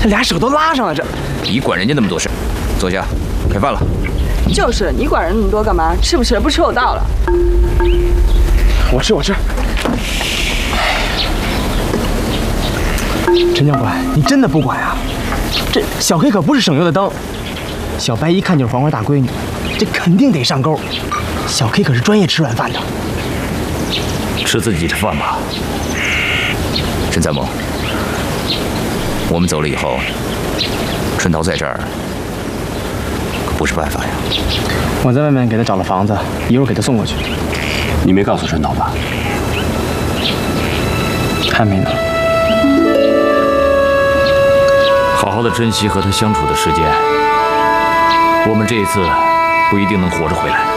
这俩手都拉上了，这你管人家那么多事？坐下，开饭了。 就是你管人那么多干嘛？吃不吃？不吃我倒了。 我吃。陈教官，你真的不管啊？这小黑可不是省油的灯，小白一看就是黄花大闺女，这肯定得上钩。小 K 可是专业吃软饭的， 吃自己的饭吧。陈三萌，我们走了以后，春桃在这儿可不是办法呀。 我在外面给他找了房子，一会儿给他送过去。 你没告诉春桃吧？ 还没呢。 好好的珍惜和他相处的时间，我们这一次不一定能活着回来。